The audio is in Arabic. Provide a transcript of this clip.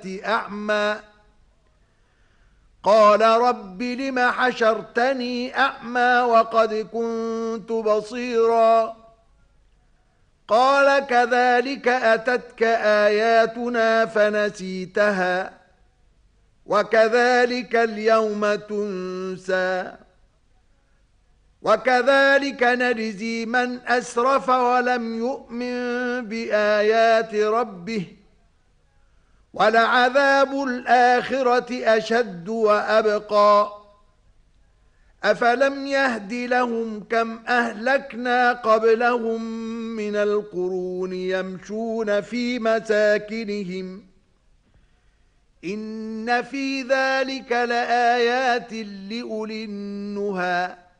أعمى قال رب لم حشرتني أعمى وقد كنت بصيرا قال كذلك أتتك آياتنا فنسيتها وكذلك اليوم تنسى وكذلك نجزي من أسرف ولم يؤمن بآيات ربه ولعذاب الآخرة أشد وأبقى أفلم يهد لهم كم أهلكنا قبلهم من القرون يمشون في مساكنهم إن في ذلك لآيات لأولي النهى